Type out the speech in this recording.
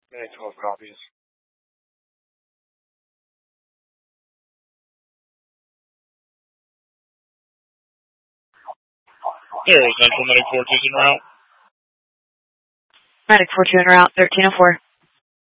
Medic 12 copies. Aero Central, Medic 42 en route. Medic 42 en route, 1304.